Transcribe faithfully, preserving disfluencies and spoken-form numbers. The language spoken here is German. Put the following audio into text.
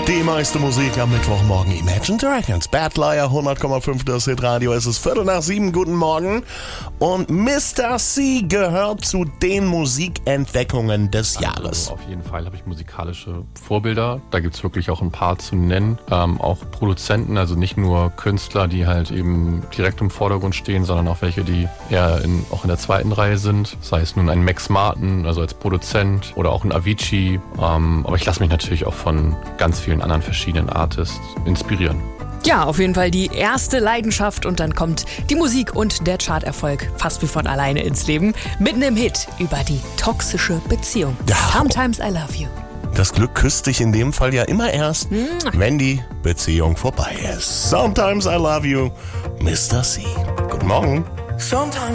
Die meiste Musik am Mittwochmorgen. Imagine Dragons, Bad Liar, hundert Komma fünf das Hitradio. Es ist Viertel nach sieben, guten Morgen. Und Mister C gehört zu den Musikentdeckungen des Jahres. Also auf jeden Fall habe ich musikalische Vorbilder. Da gibt es wirklich auch ein paar zu nennen. Ähm, auch Produzenten, also nicht nur Künstler, die halt eben direkt im Vordergrund stehen, sondern auch welche, die eher in, auch in der zweiten Reihe sind. Sei es nun ein Max Martin, also als Produzent, oder auch ein Avicii. Ähm, aber ich lasse mich natürlich auch von ganz vielen anderen verschiedenen Artists inspirieren. Ja, auf jeden Fall die erste Leidenschaft und dann kommt die Musik und der Charterfolg fast wie von alleine ins Leben. Mitten im Hit über die toxische Beziehung. Ja. Sometimes I love you. Das Glück küsst dich in dem Fall ja immer erst, wenn die Beziehung vorbei ist. Sometimes I love you, Mister C. Guten Morgen. Sometimes